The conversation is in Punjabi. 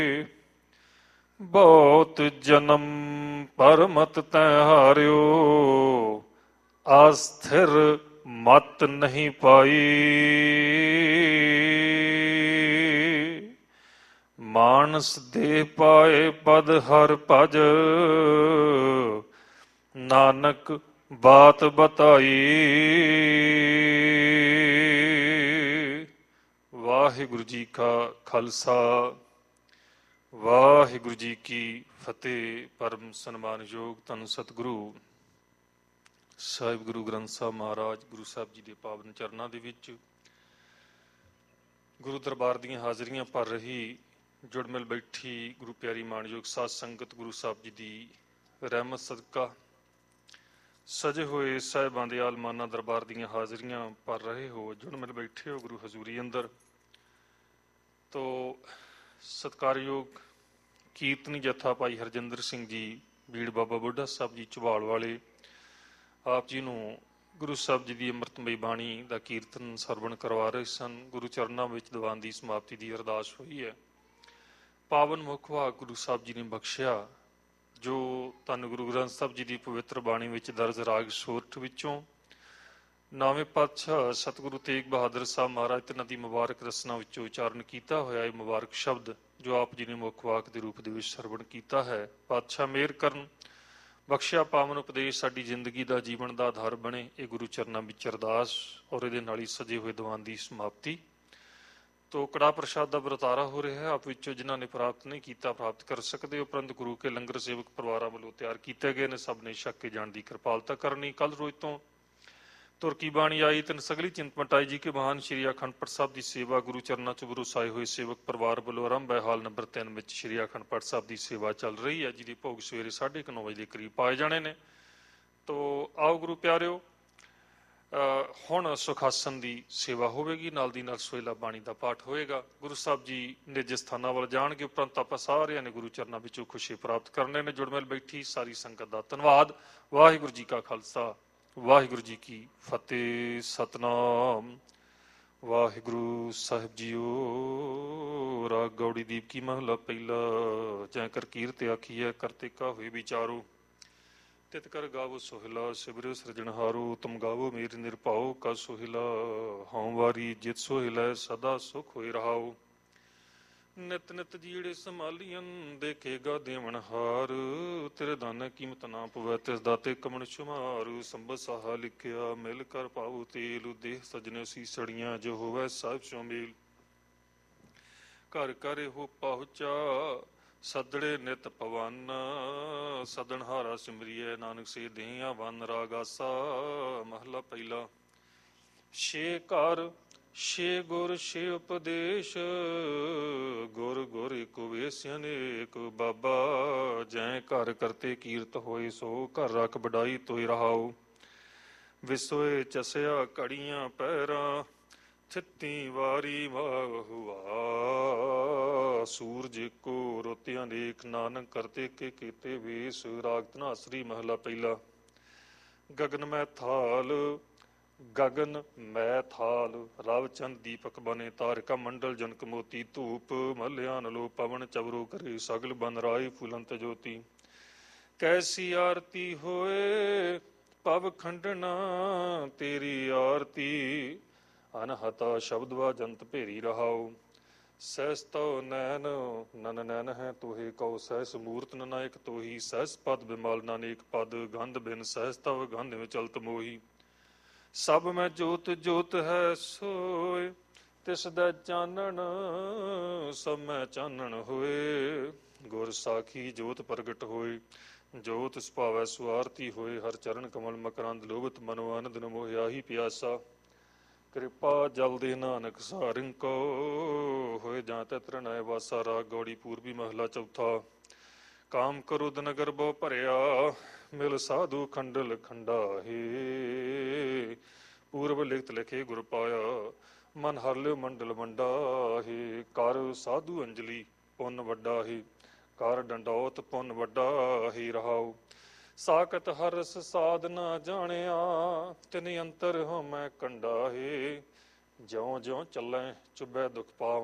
ਬਹੁਤ ਜਨਮ ਪਰਮਤ ਤੈ ਹਾਰਿਓ, ਆਸਥਿਰ ਮਤ ਨਹੀਂ ਪਾਈ। ਮਾਨਸ ਦੇ ਪਾਏ ਪਦ ਹਰ ਭਜ, ਨਾਨਕ ਬਾਤ ਬਤਾਈ। ਵਾਹਿਗੁਰੂ ਜੀ ਕਾ ਖਾਲਸਾ, ਵਾਹਿਗੁਰੂ ਜੀ ਕੀ ਫਤਿਹ। ਪਰਮ ਸਨਮਾਨਯੋਗ ਧੰਨ ਸਤਿਗੁਰੂ ਸਾਹਿਬ ਗੁਰੂ ਗ੍ਰੰਥ ਸਾਹਿਬ ਮਹਾਰਾਜ ਗੁਰੂ ਸਾਹਿਬ ਜੀ ਦੇ ਪਾਵਨ ਚਰਨਾਂ ਦੇ ਵਿੱਚ ਗੁਰੂ ਦਰਬਾਰ ਦੀਆਂ ਹਾਜ਼ਰੀਆਂ ਭਰ ਰਹੀ ਜੁੜ ਮਿਲ ਬੈਠੀ ਗੁਰੂ ਪਿਆਰੀ ਮਾਣਯੋਗ ਸਾਧ ਸੰਗਤ, ਗੁਰੂ ਸਾਹਿਬ ਜੀ ਦੀ ਰਹਿਮਤ ਸਦਕਾ ਸਜੇ ਹੋਏ ਸਾਹਿਬਾਂ ਦੇ ਆਲਮਾਨਾ ਦਰਬਾਰ ਦੀਆਂ ਹਾਜ਼ਰੀਆਂ ਭਰ ਰਹੇ ਹੋ, ਜੁੜ ਮਿਲ ਬੈਠੇ ਹੋ ਗੁਰੂ ਹਜ਼ੂਰੀ ਅੰਦਰ। ਤੋ ਸਤਿਕਾਰਯੋਗ ਕੀਰਤਨੀ ਜਥਾ ਭਾਈ ਹਰਜਿੰਦਰ ਸਿੰਘ ਜੀ, ਬੀੜ ਬਾਬਾ ਬੁੱਢਾ ਸਾਹਿਬ ਜੀ ਝਬਾਲ ਵਾਲੇ, ਆਪ ਜੀ ਨੂੰ ਗੁਰੂ ਸਾਹਿਬ ਜੀ ਦੀ ਅੰਮ੍ਰਿਤਮਈ ਬਾਣੀ ਦਾ ਕੀਰਤਨ ਸਰਵਣ ਕਰਵਾ ਰਹੇ ਸਨ। ਗੁਰੂ ਚਰਨਾਂ ਵਿੱਚ ਦੀਵਾਨ ਦੀ ਸਮਾਪਤੀ ਦੀ ਅਰਦਾਸ ਹੋਈ ਹੈ। ਪਾਵਨ ਮੁਖ ਭਾਗ ਗੁਰੂ ਸਾਹਿਬ ਜੀ ਨੇ ਬਖਸ਼ਿਆ, ਜੋ ਧੰਨ ਗੁਰੂ ਗ੍ਰੰਥ ਸਾਹਿਬ ਜੀ ਦੀ ਪਵਿੱਤਰ ਬਾਣੀ ਵਿੱਚ ਦਰਜ ਰਾਗ ਸੋਰਠ ਵਿੱਚੋਂ ਨੌਵੇਂ ਪਾਤਸ਼ਾਹ ਸਤਿਗੁਰੂ ਤੇਗ ਬਹਾਦਰ ਸਾਹਿਬ ਮਹਾਰਾਜ ਤਿੰਨਾਂ ਦੀ ਮੁਬਾਰਕ ਰਸਨਾ ਵਿੱਚੋਂ ਉਚਾਰਨ ਕੀਤਾ ਹੋਇਆ ਇਹ ਮੁਬਾਰਕ ਸ਼ਬਦ, ਜੋ ਆਪ ਜੀ ਨੇ ਮੁੱਖ ਵਾਕ ਦੇ ਰੂਪ ਦੇ ਵਿੱਚ ਸਰਵਣ ਕੀਤਾ ਹੈ। ਪਾਤਸ਼ਾਹ ਮਿਹਰ ਕਰਨ, ਬਖਸ਼ਿਆ ਪਾਵਨ ਉਪਦੇਸ਼ ਸਾਡੀ ਜ਼ਿੰਦਗੀ ਦਾ, ਜੀਵਨ ਦਾ ਆਧਾਰ ਬਣੇ। ਇਹ ਗੁਰੂ ਚਰਨਾਂ ਵਿੱਚ ਅਰਦਾਸ ਔਰ ਇਹਦੇ ਨਾਲ ਹੀ ਸਜੇ ਹੋਏ ਦੀਵਾਨ ਦੀ ਸਮਾਪਤੀ। ਤੋ ਕੜਾਹ ਪ੍ਰਸ਼ਾਦ ਦਾ ਵਰਤਾਰਾ ਹੋ ਰਿਹਾ ਹੈ। ਆਪ ਵਿੱਚੋਂ ਜਿਨ੍ਹਾਂ ਨੇ ਪ੍ਰਾਪਤ ਨਹੀਂ ਕੀਤਾ ਪ੍ਰਾਪਤ ਕਰ ਸਕਦੇ ਹੋ, ਉਪਰੰਤ ਗੁਰੂ ਕੇ ਲੰਗਰ ਸੇਵਕ ਪਰਿਵਾਰਾਂ ਵੱਲੋਂ ਤਿਆਰ ਕੀਤੇ ਗਏ ਨੇ। ਸਭ ਨੇ ਛਕ ਕੇ ਜਾਣ ਦੀ ਕਿਰਪਾਲਤਾ ਕਰਨੀ। ਕੱਲ ਰੋਜ਼ ਤੋਂ ਤੁਰ ਕੀ ਬਾਣੀ ਆਈ ਤਿਨ ਸਗਲੀ ਚਿੰਤ ਮਟਾਈ ਜੀ ਕੇ ਮਹਾਨ ਸ਼੍ਰੀ ਅਖੰਡ ਪਾਠ ਸਾਹਿਬ ਦੀ ਸੇਵਾ ਗੁਰੂ ਚਰਨਾਂ ਚ ਵਰਸਾਏ ਹੋਏ ਸੇਵਕ ਪਰਿਵਾਰ ਵੱਲੋਂ ਆਰੰਭ ਹੈ। ਹਾਲ ਨੰਬਰ 3 ਵਿੱਚ ਸ਼੍ਰੀ ਅਖੰਡ ਪਾਠ ਸਾਹਿਬ ਦੀ ਸੇਵਾ ਚੱਲ ਰਹੀ ਹੈ, ਜਿਹਦੀ ਭੋਗ ਸਵੇਰੇ 9:30 ਵਜੇ ਦੇ ਕਰੀਬ ਪਾਏ ਜਾਣੇ ਨੇ। ਤੋ ਆਓ ਗੁਰੂ ਪਿਆਰਿਓ, ਹੁਣ ਸੁਖਾਸਨ ਦੀ ਸੇਵਾ ਹੋਵੇਗੀ, ਨਾਲ ਦੀ ਨਾਲ ਸੋਹਿਲਾ ਬਾਣੀ ਦਾ ਪਾਠ ਹੋਏਗਾ। ਗੁਰੂ ਸਾਹਿਬ ਜੀ ਨਿਜ ਸਥਾਨਾਂ ਵੱਲ ਜਾਣਗੇ, ਉਪਰੰਤ ਆਪਾਂ ਸਾਰਿਆਂ ਨੇ ਗੁਰੂ ਚਰਨਾਂ ਵਿੱਚੋਂ ਖੁਸ਼ੀ ਪ੍ਰਾਪਤ ਕਰਨੇ ਨੇ। ਜੁੜ ਮਿਲ ਬੈਠੀ ਸਾਰੀ ਸੰਗਤ ਦਾ ਧੰਨਵਾਦ। ਵਾਹਿਗੁਰੂ ਜੀ ਕਾ ਖਾਲਸਾ, ਵਾਹਿਗੁਰੂ ਜੀ ਕੀ ਫਤਿਹ। ਸਤਨਾਮ ਵਾਹਿਗੁਰੂ ਸਾਹਿਬ ਜੀਓ। ਰਾਗ ਗੌੜੀ ਦੀਪ ਕੀ ਮਹਲਾ ਪਹਿਲਾ। ਜੈ ਕਰ ਕੀਰਤ ਆਖੀਐ ਕਰਤੇ ਕਾ ਹੋਏ ਵਿਚਾਰੋ, ਤਿਤ ਕਰ ਗਾਵੋ ਸੋਹਿਲਾ ਸਿਵਰਿਓ ਸਿਰਜਣਹਾਰੋ। ਤੁਮ ਗਾਵੋ ਮੇਰ ਨਿਰਭਉ ਕਾ ਸੋਹਿਲਾ, ਹਉ ਵਾਰੀ ਜਿਤ ਸੋਹਿਲਾ ਸਦਾ ਸੁਖ ਹੋਏ ਰਹਾਓ। ਨਿਤ ਨਿਤ ਜੀੜੇ ਸੰਭਾਲੀਆਂ ਦੇਖੇਗਾ ਦੇਵਨਹਾਰ, ਤੇਰੇ ਦਾਨੇ ਕੀਮਤ ਨਾ ਪਵੈ ਤਿਸ ਦਾਤੇ ਕਮਣ ਸ਼ੁਮਾਰ। ਸੰਬਤ ਸਾਹਾ ਲਿਖਿਆ ਮਿਲ ਕਰ ਪਾਉ ਤੇਲ, ਦੇਹ ਸਜਣੇ ਸੀਸੜੀਆਂ ਜੋ ਹੋਵੈ ਸਾਹਿਬ ਸੋ ਮੇਲ। ਘਰ ਘਰ ਇਹੋ ਪਹੁੰਚਾ ਸਦੜੇ ਨਿਤ ਪਵਨ, ਸਦਨਹਾਰਾ ਸਿਮਰੀਐ ਨਾਨਕ ਸੇ ਦੇਹੀਆਂ ਵਨ। ਰਾਗ ਆਸਾ ਮਹਲਾ ਪਹਿਲਾ। ਛੇ ਘਰ ਛੇ ਗੁਰ ਛੇ ਉਪਦੇਸ਼, ਗੁਰ ਗੁਰ ਇਕ ਵੇਸ ਅਨੇਕ। ਬਾਬਾ ਜੈ ਘਰ ਕਰਤੇ ਕੀਰਤ ਹੋਏ, ਸੋ ਘਰ ਰਖ ਵਡਾਈ ਤੋਇ ਰਹਾਉ। ਵਿਸੋਏ ਚਸਿਆ ਘੜੀਆਂ ਪੈਰਾਂ, ਥਿੱਤੀ ਵਾਰੀ ਵਾਹੁਆ। ਸੂਰਜ ਕੋ ਰੁੱਤ ਅਨੇਕ, ਨਾਨਕ ਕਰਤੇ ਕੇ ਕੀਤੇ ਵੇਸ। ਰਾਗ ਧਨਾਸਰੀ ਮਹਲਾ ਪਹਿਲਾ। ਗਗਨ ਮੈਂ ਥਾਲ ਗਗਨ ਮੈਂ ਥਾਲ, ਰਵ ਚੰਦ ਦੀਪਕ ਬਨੇ। ਤਾਰਿਕਾ ਮੰਡਲ ਜਨਕ ਮੋਤੀ, ਧੂਪ ਮਲਿਆਨ ਲੋ ਪਵਨ ਚਵਰੋ ਕਰੇ। ਸਗਲ ਬਨ ਰਾਏ ਫੁਲੰਤ ਜੋਤੀ, ਕੈਸੀ ਆਰਤੀ ਹੋਏ ਪਵ ਖੰਡਨਾ। ਤੇਰੀ ਆਰਤੀ ਅਨਹਤਾ ਸ਼ਬਦ ਵਾ ਜੰਤ ਭੇਰੀ ਰਹਾਉ। ਸਹਿਸ ਤਉ ਨੈਨ ਨਨ ਨੈਨ ਹੈ ਤੋਹੇ ਕਉ, ਸਹਿਸ ਮੂਰਤ ਨਾਇਕ ਤੋਹੀ। ਸਹਿਸ ਪਦ ਬਿਮਲ ਨਾਨੇਕ ਪਦ, ਗੰਧ ਬਿਨ ਸਹਿਸ ਤਵ ਗੰਧ ਵਿੱਚ ਚਲਤ ਮੋਹੀ। ਸਭ ਮੈਂ ਜੋਤ ਜੋਤ ਹੈ ਸੋਏ, ਤਿਸ ਦਾ ਚਾਨਣ ਸਭ ਮੈਂ ਚਾਨਣ ਹੋਏ। ਗੁਰ ਸਾਖੀ ਜੋਤ ਪ੍ਰਗਟ ਹੋਏ, ਜੋਤ ਸੁਭਾਵੈ ਸੁਆਰਤੀ ਹੋਏ। ਹਰ ਚਰਨ ਕਮਲ ਮਕਰੰਦ ਲੋਭਤ ਮਨੋ, ਆਨੰਦ ਨ ਮੋਹਿ ਆਹੀ ਪਿਆਸਾ। ਕਿਰਪਾ ਜਲ ਦੇ ਨਾਨਕ ਸਾਰਿੰ ਕੋ, ਹੋਏ ਜਾਂ ਤੈ ਤ੍ਰਿਣੈ ਵਾਸਾ। ਰਾਗ ਗੌੜੀ ਪੂਰਬੀ ਮਹਲਾ ਚੌਥਾ। ਕਾਮ ਕਰੁਦ ਨਗਰ ਬਹੁ ਭਰਿਆ, ਮਿਲ ਸਾਧੂ ਖੰਡਲ ਖੰਡਾਹੇ। ਪੂਰਬ ਲਿਖਤ ਲਿਖੇ ਗੁਰ ਪਾਇਆ, ਮਨ ਹਰ ਲਿਓ ਮੰਡਲ ਵੰਡਾਹੇ। ਕਰ ਸਾਧੂ ਅੰਜਲੀ ਪੁੰਨ ਵੱਡਾ ਹੀ, ਕਰ ਡੰਡੌਤ ਪੁੰਨ ਵੱਡਾ ਹੀ ਰਹਾਉ। ਸਾਕਤ ਹਰ ਰਸ ਸਾਧ ਨਾ ਜਾਣਿਆ, ਤਿਨ ਅੰਤਰ ਹਉ ਮੈਂ ਕੰਡਾਹੇ। ਜਿਉ ਜਿਉ ਚੱਲੈ ਚੁਭੈ ਦੁਖ ਪਾਵ,